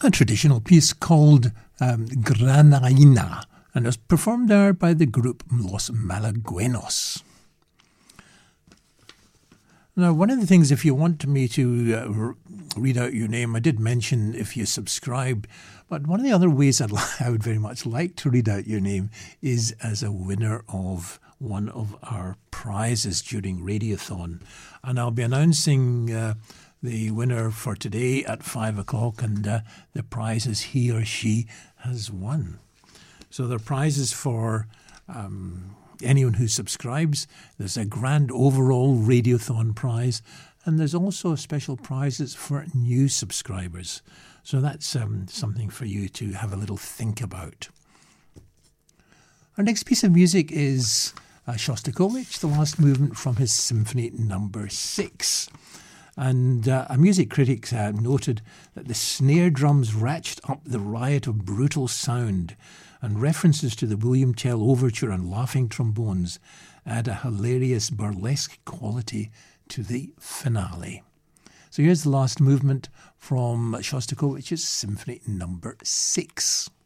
a traditional piece called Granaina, and it was performed there by the group Los Malagueños. Now, one of the things, if you want me to read out your name, I did mention if you subscribe, but one of the other ways I would very much like to read out your name is as a winner of one of our prizes during Radiothon. And I'll be announcing the winner for today at 5 o'clock, and the prizes he or she has won. So there are prizes for anyone who subscribes. There's a grand overall Radiothon prize, and there's also special prizes for new subscribers. So that's something for you to have a little think about. Our next piece of music is Shostakovich, the last movement from his Symphony No. 6. And a music critic noted that the snare drums ratchet up the riot of brutal sound, and references to the William Tell Overture and laughing trombones add a hilarious burlesque quality to the finale. So here's the last movement from Shostakovich's Symphony No. 6.